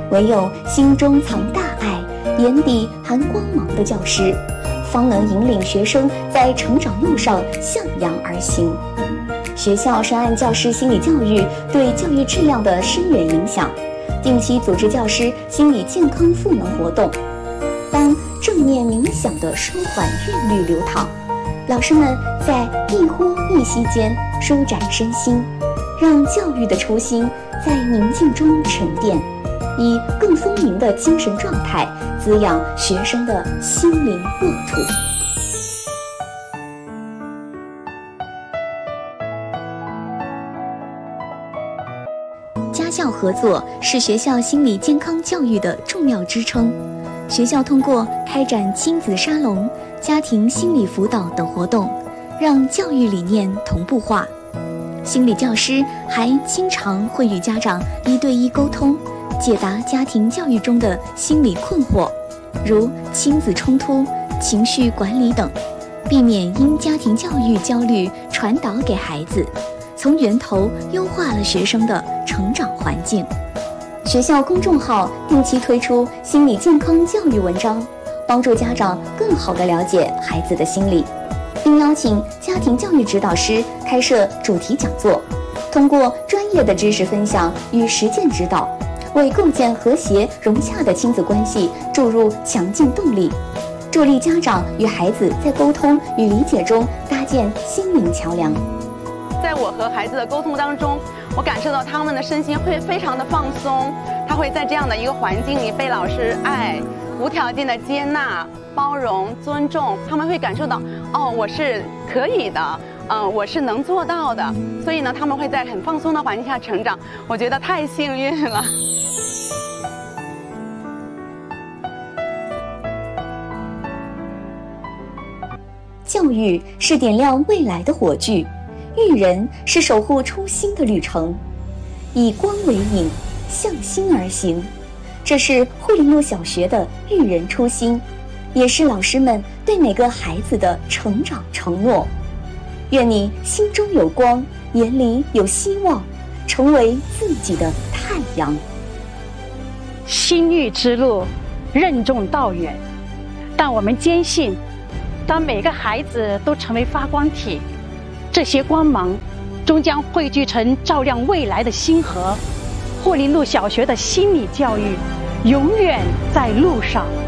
唯有心中藏大爱，眼底含光芒的教师，方能引领学生在成长路上向阳而行。学校深谙教师心理教育对教育质量的深远影响，定期组织教师心理健康赋能活动。当正念冥想的舒缓韵律流淌，老师们在一呼一吸间舒展身心，让教育的初心在宁静中沉淀，以更丰盈的精神状态滋养学生的心灵沃土。家校合作是学校心理健康教育的重要支撑。学校通过开展亲子沙龙、家庭心理辅导等活动，让教育理念同步化。心理教师还经常会与家长1对1沟通，解答家庭教育中的心理困惑，如亲子冲突、情绪管理等，避免因家庭教育焦虑传导给孩子，从源头优化了学生的成长环境。学校公众号定期推出心理健康教育文章，帮助家长更好地了解孩子的心理，并邀请家庭教育指导师开设主题讲座，通过专业的知识分享与实践指导，为构建和谐融洽的亲子关系注入强劲动力，助力家长与孩子在沟通与理解中搭建心灵桥梁。 在我和孩子的沟通当中，我感受到他们的身心会非常的放松，他会在这样的一个环境里被老师爱，无条件的接纳、包容、尊重，他们会感受到，哦，我是可以的，我是能做到的，所以呢，他们会在很放松的环境下成长，我觉得太幸运了。 教育是点亮未来的火炬，育人是守护初心的旅程，以光为引，向心而行，这是惠灵路小学的育人初心，也是老师们对每个孩子的成长承诺。愿你心中有光，眼里有希望，成为自己的太阳。 心育之路任重道远，但我们坚信，当每个孩子都成为发光体，这些光芒终将汇聚成照亮未来的星河。惠灵路小学的心理教育永远在路上。